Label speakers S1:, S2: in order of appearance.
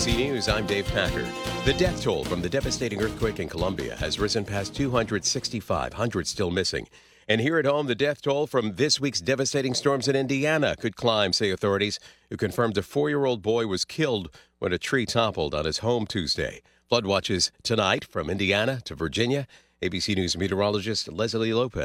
S1: ABC News, I'm Dave Packard. The death toll from the devastating earthquake in Colombia has risen past 265, hundreds still missing. And here at home, the death toll from this week's devastating storms in Indiana could climb, say authorities, who confirmed a 4-year-old boy was killed when a tree toppled on his home Tuesday. Flood watches tonight from Indiana to Virginia. ABC News meteorologist Leslie Lopez.